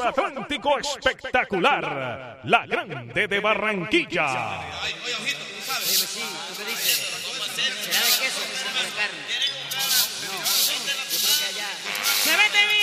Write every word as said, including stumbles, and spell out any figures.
Atlántico espectacular, la Grande de Barranquilla. Oye, ojito, ¿tú sabes? Dime, sí, ¿tú qué dices? ¿Será de queso o de carne?